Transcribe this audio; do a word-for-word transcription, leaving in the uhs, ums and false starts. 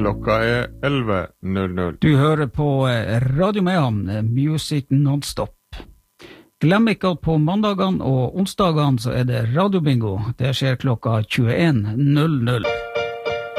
Klokka er elleve null null. Du hører på Radio Mehamn, Music Non-Stop. Glem ikke at på mandagene og onsdagene så er det radiobingo. Det skjer klokka tjueen null null.